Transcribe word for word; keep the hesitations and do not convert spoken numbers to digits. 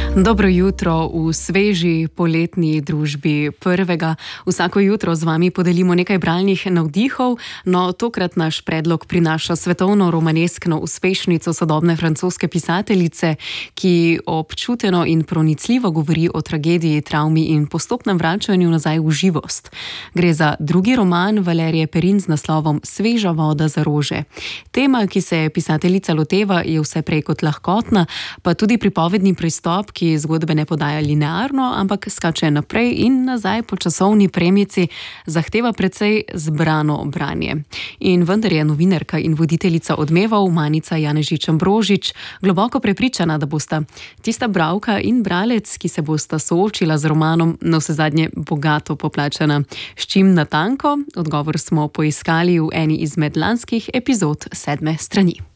Dobro jutro v sveži poletni družbi Prvega. Vsako jutro z vami podelimo nekaj bralnih navdihov, no tokrat naš predlog prinaša svetovno romaneskno uspešnico sodobne francoske pisateljice, ki občuteno in pronicljivo govori o tragediji, travmi in postopnem vračanju nazaj v živost. Gre za drugi roman Valerije Perrin z naslovom Sveža voda za rože. Tema, ki se pisateljica loteva, je vse prej kot lahkotna, pa tudi pripovedni pristop, ki zgodbe ne podaja linearno, ampak skače naprej in nazaj po časovni premici, zahteva precej zbrano branje. In vendar je novinarka in voditeljica Odmevov, Manica Janežič-Ambrožič, globoko prepričana, da bosta tista bralka in bralec, ki se bosta soočila z romanom, navsezadnje bogato poplačana. S čim natanko? Odgovor smo poiskali v eni izmed lanskih epizod Sedme strani.